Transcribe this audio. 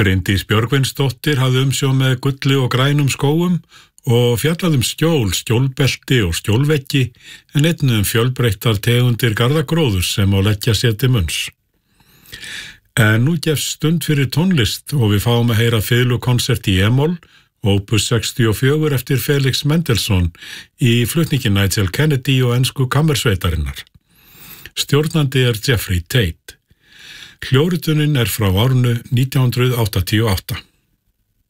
Bryndís Björgvinsdóttir hafði umsjón með gulli og grænum skógum og fjallað skjól, skjólbelti og skjólveggi en einnig fjölbreyttar tegundir garðagróðurs sem á leggja sér til munns. En nú gefst stund fyrir tónlist og við fáum að heyra fiðlukonsert í E-moll, Opus 64 eftir Felix Mendelssohn í flutningi Nigel Kennedy og ensku kammersveitarinnar. Stjórnandi Jeffrey Tate. Hljóðritunin frá árinu 1988.